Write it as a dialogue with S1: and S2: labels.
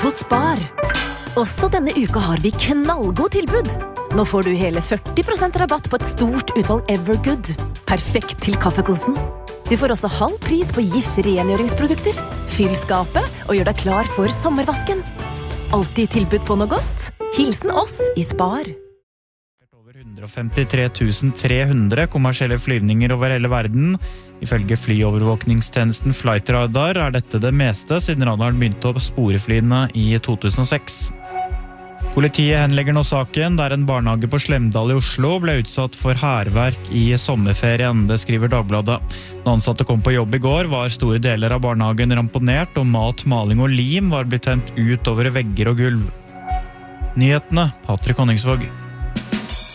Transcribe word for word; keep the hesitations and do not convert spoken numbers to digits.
S1: på Spar. Også denne uka har vi knallgod tilbud. Nå får du hele førti prosent rabatt på et stort utvalg Evergood. Perfekt til kaffekosen. Du får også halv pris på Gif rengjøringsprodukter. Fyll skapet og gjør deg klar for sommervasken. Alltid tilbud på noe godt. Hilsen oss i Spar.
S2: Over one hundred fifty-three thousand three hundred kommersielle flyvninger over hele verden. Ifølge flyovervåkningstjenesten Flightradar er dette det meste siden radaren begynte å spore flyene i two thousand six. Politiet henlegger nå saken der en barnehage på Slemdal i Oslo ble utsatt for hærverk i sommerferien, det skriver Dagbladet. Da ansatte kom på jobb i går var store deler av barnehagen ramponert, og mat, maling og lim var blitt hentet ut over vegger og gulv. Nyhetene, Patrick Honningsvåg.